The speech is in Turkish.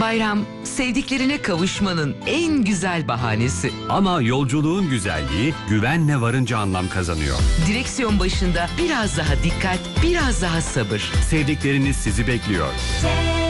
Bayram, sevdiklerine kavuşmanın en güzel bahanesi. Ama yolculuğun güzelliği güvenle varınca anlam kazanıyor. Direksiyon başında biraz daha dikkat, biraz daha sabır. Sevdikleriniz sizi bekliyor.